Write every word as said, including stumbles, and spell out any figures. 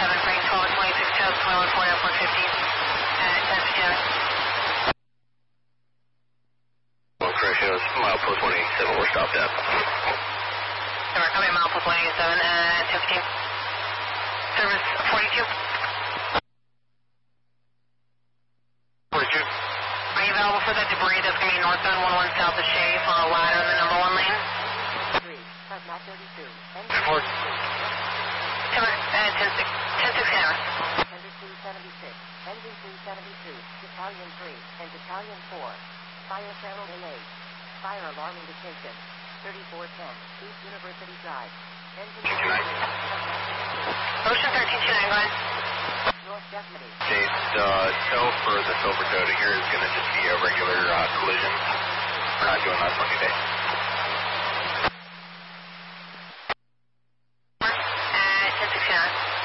seven, bring twelve twenty-six, Charles, twenty-one forty, airport fifteen, at ten fifty-seven. Well, ratios, mile plus one eighty-seven, we're stopped at. So we're coming mile plus one eighty-seven, at ten fifteen. Service forty-two. forty-two. Are you available for the debris that's going to be northbound one one south of Shea for a ladder in the number one lane? three, Not thirty-two. Report. ten six, ten six camera. Engine two seventy-six, engine two seventy-two, Battalion three, and Battalion four. Fire feral in eight. Fire alarm indication. thirty-four ten, East University Drive. Engine two seventy-six. Ocean thirteen two nine, go ahead. North Deputy. Okay, the tow for the silver coating here is going to just be a regular uh, collision. We're not doing that one today. At ten six camera.